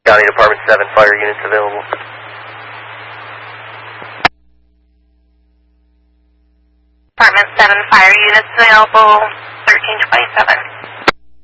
County Department 7 fire units available. Department 7 fire units available, 1327.